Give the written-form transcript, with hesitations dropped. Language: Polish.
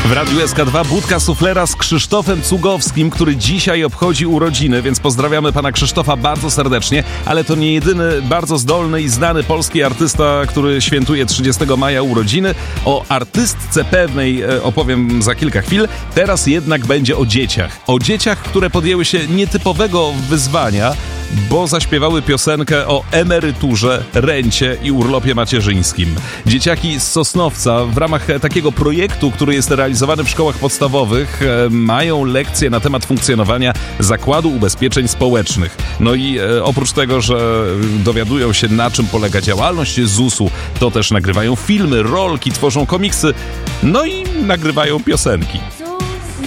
W Radiu SK2 budka suflera z Krzysztofem Cugowskim, który dzisiaj obchodzi urodziny, więc pozdrawiamy pana Krzysztofa bardzo serdecznie, ale to nie jedyny bardzo zdolny i znany polski artysta, który świętuje 30 maja urodziny. O artystce pewnej opowiem za kilka chwil. Teraz jednak będzie o dzieciach. O dzieciach, które podjęły się nietypowego wyzwania, bo zaśpiewały piosenkę o emeryturze, rencie i urlopie macierzyńskim. Dzieciaki z Sosnowca w ramach takiego projektu, który jest realizowany w szkołach podstawowych, mają lekcje na temat funkcjonowania Zakładu Ubezpieczeń Społecznych. No i oprócz tego, że dowiadują się, na czym polega działalność ZUS-u, to też nagrywają filmy, rolki, tworzą komiksy, no i nagrywają piosenki.